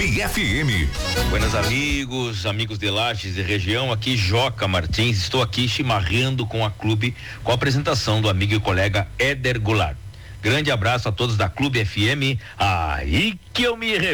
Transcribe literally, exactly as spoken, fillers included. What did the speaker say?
Clube F M. Buenas amigos, amigos de Lages e região, aqui Joca Martins, estou aqui chimarrando com a Clube, com a apresentação do amigo e colega Éder Goulart. Grande abraço a todos da Clube F M, aí que eu me